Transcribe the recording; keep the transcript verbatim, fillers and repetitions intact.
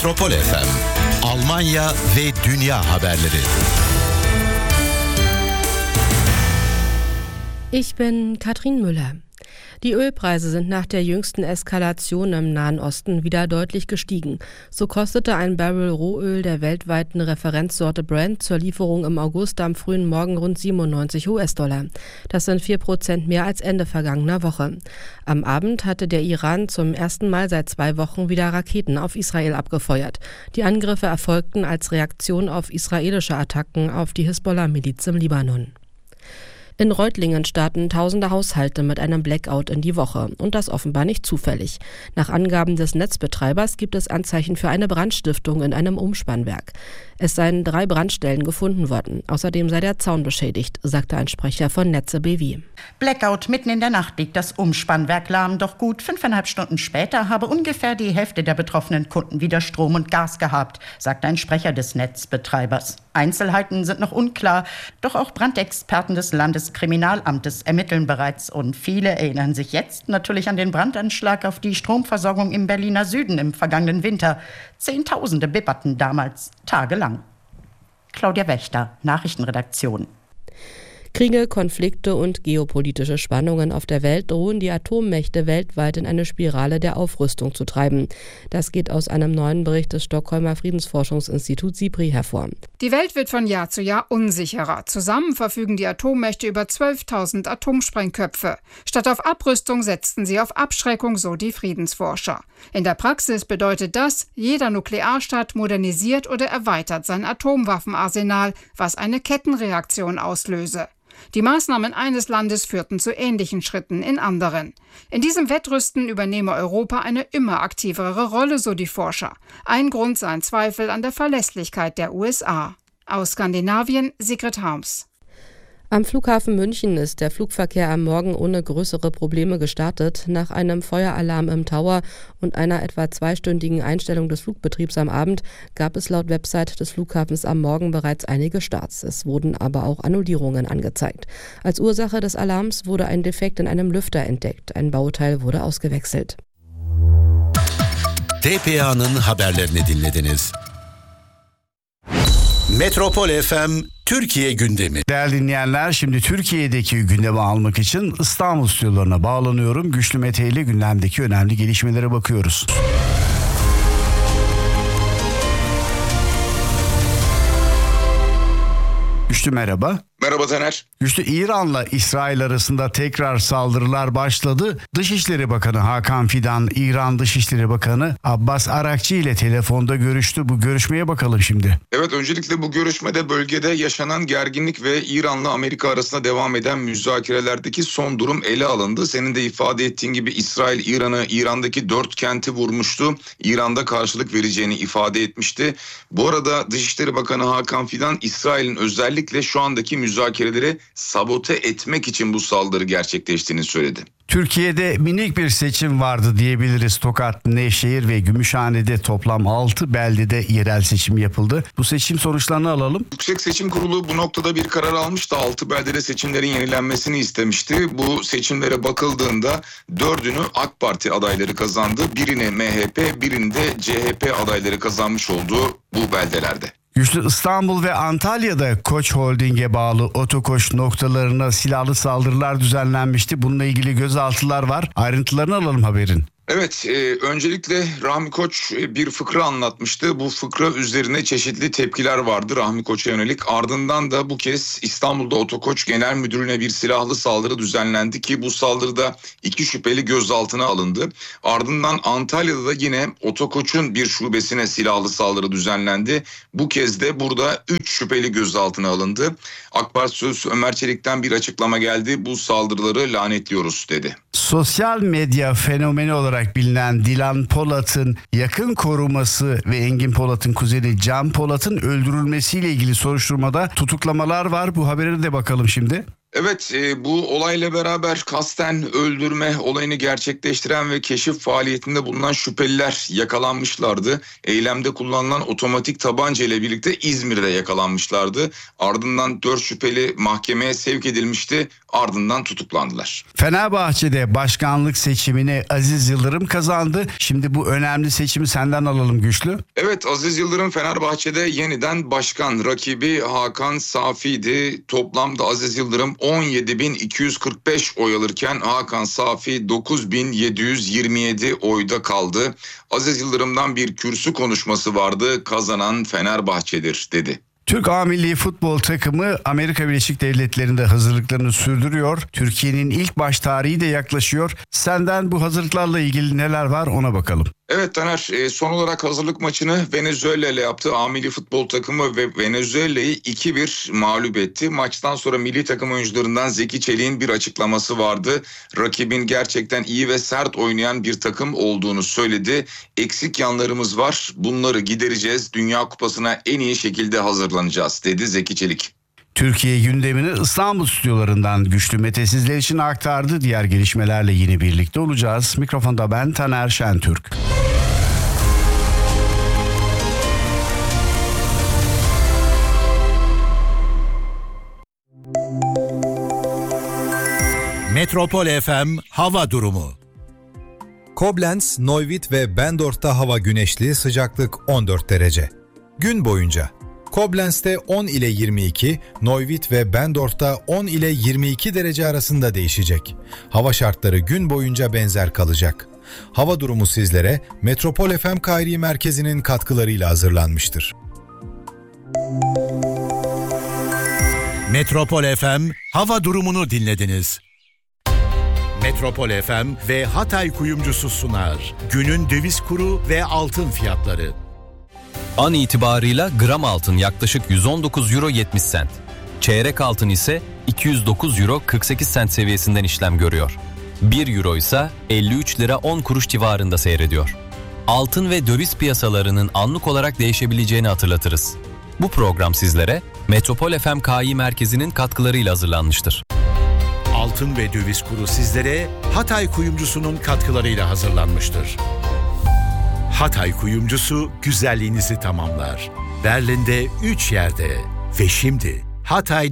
Metropol F M, Almanya ve dünya haberleri. Ich bin Katrin Müller. Die Ölpreise sind nach der jüngsten Eskalation im Nahen Osten wieder deutlich gestiegen. So kostete ein Barrel Rohöl der weltweiten Referenzsorte Brent zur Lieferung im August am frühen Morgen rund siebenundneunzig US-Dollar. Das sind vier Prozent mehr als Ende vergangener Woche. Am Abend hatte der Iran zum ersten Mal seit zwei Wochen wieder Raketen auf Israel abgefeuert. Die Angriffe erfolgten als Reaktion auf israelische Attacken auf die Hisbollah-Miliz im Libanon. In Reutlingen starten tausende Haushalte mit einem Blackout in die Woche. Und das offenbar nicht zufällig. Nach Angaben des Netzbetreibers gibt es Anzeichen für eine Brandstiftung in einem Umspannwerk. Es seien drei Brandstellen gefunden worden. Außerdem sei der Zaun beschädigt, sagte ein Sprecher von Netze B W. Blackout mitten in der Nacht liegt das Umspannwerk lahm. Doch gut fünfeinhalb Stunden später habe ungefähr die Hälfte der betroffenen Kunden wieder Strom und Gas gehabt, sagte ein Sprecher des Netzbetreibers. Einzelheiten sind noch unklar, doch auch Brandexperten des Landeskriminalamtes ermitteln bereits und viele erinnern sich jetzt natürlich an den Brandanschlag auf die Stromversorgung im Berliner Süden im vergangenen Winter. Zehntausende bibberten damals tagelang. Claudia Wächter, Nachrichtenredaktion. Kriege, Konflikte und geopolitische Spannungen auf der Welt drohen die Atommächte weltweit in eine Spirale der Aufrüstung zu treiben. Das geht aus einem neuen Bericht des Stockholmer Friedensforschungsinstituts SIPRI hervor. Die Welt wird von Jahr zu Jahr unsicherer. Zusammen verfügen die Atommächte über zwölftausend Atomsprengköpfe. Statt auf Abrüstung setzten sie auf Abschreckung, so die Friedensforscher. In der Praxis bedeutet das, jeder Nuklearstaat modernisiert oder erweitert sein Atomwaffenarsenal, was eine Kettenreaktion auslöse. Die Maßnahmen eines Landes führten zu ähnlichen Schritten in anderen. In diesem Wettrüsten übernehme Europa eine immer aktivere Rolle, so die Forscher. Ein Grund seien Zweifel an der Verlässlichkeit der U S A. Aus Skandinavien, Sigrid Harms. Am Flughafen München ist der Flugverkehr am Morgen ohne größere Probleme gestartet. Nach einem Feueralarm im Tower und einer etwa zweistündigen Einstellung des Flugbetriebs am Abend gab es laut Website des Flughafens am Morgen bereits einige Starts. Es wurden aber auch Annullierungen angezeigt. Als Ursache des Alarms wurde ein Defekt in einem Lüfter entdeckt. Ein Bauteil wurde ausgewechselt. T P A'nın haberlerini dinlediniz. Metropol F M Türkiye gündemi. Değerli dinleyenler, şimdi Türkiye'deki gündemi almak için İstanbul stüdyolarına bağlanıyorum. Güçlü Mete ile gündemdeki önemli gelişmelere bakıyoruz. Güçlü merhaba. Merhaba Taner. Güçlü, İran'la İsrail arasında tekrar saldırılar başladı. Dışişleri Bakanı Hakan Fidan, İran Dışişleri Bakanı Abbas Arakçı ile telefonda görüştü. Bu görüşmeye bakalım şimdi. Evet, öncelikle bu görüşmede bölgede yaşanan gerginlik ve İran'la Amerika arasında devam eden müzakerelerdeki son durum ele alındı. Senin de ifade ettiğin gibi İsrail İran'ı, İran'daki dört kenti vurmuştu. İran'da karşılık vereceğini ifade etmişti. Bu arada Dışişleri Bakanı Hakan Fidan, İsrail'in özellikle şu andaki müzakereleri sabote etmek için bu saldırı gerçekleştiğini söyledi. Türkiye'de minik bir seçim vardı diyebiliriz. Tokat, Nevşehir ve Gümüşhane'de toplam altı beldede yerel seçim yapıldı. Bu seçim sonuçlarını alalım. Yüksek Seçim Kurulu bu noktada bir karar almıştı. altı beldede seçimlerin yenilenmesini istemişti. Bu seçimlere bakıldığında dördünü AK Parti adayları kazandı. Birini M H P, birini de C H P adayları kazanmış olduğu bu beldelerde. Güçlü, İstanbul ve Antalya'da Koç Holding'e bağlı Otokoç noktalarına silahlı saldırılar düzenlenmişti. Bununla ilgili gözaltılar var. Ayrıntılarını alalım haberin. Evet, e, öncelikle Rahmi Koç e, bir fıkra anlatmıştı. Bu fıkra üzerine çeşitli tepkiler vardı Rahmi Koç'a yönelik. Ardından da bu kez İstanbul'da Otokoç Genel Müdürlüğü'ne bir silahlı saldırı düzenlendi ki bu saldırıda iki şüpheli gözaltına alındı. Ardından Antalya'da da yine Otokoç'un bir şubesine silahlı saldırı düzenlendi. Bu kez de burada üç şüpheli gözaltına alındı. AK Parti Sözcüsü Ömer Çelik'ten bir açıklama geldi. Bu saldırıları lanetliyoruz dedi. Sosyal medya fenomeni olarak bilinen Dilan Polat'ın yakın koruması ve Engin Polat'ın kuzeni Can Polat'ın öldürülmesiyle ilgili soruşturmada tutuklamalar var. Bu habere de bakalım şimdi. Evet, e, bu olayla beraber kasten öldürme olayını gerçekleştiren ve keşif faaliyetinde bulunan şüpheliler yakalanmışlardı. Eylemde kullanılan otomatik tabanca ile birlikte İzmir'de yakalanmışlardı. Ardından dört şüpheli mahkemeye sevk edilmişti. Ardından tutuklandılar. Fenerbahçe'de başkanlık seçimini Aziz Yıldırım kazandı. Şimdi bu önemli seçimi senden alalım Güçlü. Evet, Aziz Yıldırım Fenerbahçe'de yeniden başkan. Rakibi Hakan Safi'ydi. Toplamda Aziz Yıldırım on yedi bin iki yüz kırk beş oy alırken Hakan Safi dokuz bin yedi yüz yirmi yedi oyda kaldı. Aziz Yıldırım'dan bir kürsü konuşması vardı. Kazanan Fenerbahçe'dir dedi. Türk A Milli Futbol takımı Amerika Birleşik Devletleri'nde hazırlıklarını sürdürüyor. Türkiye'nin ilk baş tarihi de yaklaşıyor. Senden bu hazırlıklarla ilgili neler var ona bakalım. Evet Taner, son olarak hazırlık maçını Venezuela ile yaptı. A Milli Futbol takımı ve Venezuela'yı iki bir mağlup etti. Maçtan sonra milli takım oyuncularından Zeki Çelik'in bir açıklaması vardı. Rakibin gerçekten iyi ve sert oynayan bir takım olduğunu söyledi. Eksik yanlarımız var, bunları gidereceğiz. Dünya Kupası'na en iyi şekilde hazırlanacağız dedi Zeki Çelik. Türkiye gündemini İstanbul stüdyolarından Güçlü Mete sizler için aktardı. Diğer gelişmelerle yine birlikte olacağız. Mikrofonda ben Taner Şentürk. Metropol F M hava durumu. Koblenz, Neuwied ve Bendorf'ta hava güneşli, sıcaklık on dört derece. Gün boyunca Koblenz'te on ile yirmi iki, Neuwied ve Bendorf'ta on ile yirmi iki derece arasında değişecek. Hava şartları gün boyunca benzer kalacak. Hava durumu sizlere Metropol F M Kairi Merkezi'nin katkılarıyla hazırlanmıştır. Metropol F M hava durumunu dinlediniz. Metropol F M ve Hatay Kuyumcusu sunar. Günün döviz kuru ve altın fiyatları. An itibarıyla gram altın yaklaşık yüz on dokuz euro yetmiş sent. Çeyrek altın ise iki yüz dokuz euro kırk sekiz sent seviyesinden işlem görüyor. bir euro ise elli üç lira on kuruş civarında seyrediyor. Altın ve döviz piyasalarının anlık olarak değişebileceğini hatırlatırız. Bu program sizlere Metropol F M K İ Merkezi'nin katkılarıyla hazırlanmıştır. Altın ve döviz kuru sizlere Hatay Kuyumcusu'nun katkılarıyla hazırlanmıştır. Hatay Kuyumcusu güzelliğinizi tamamlar. Berlin'de üç yerde ve şimdi hatay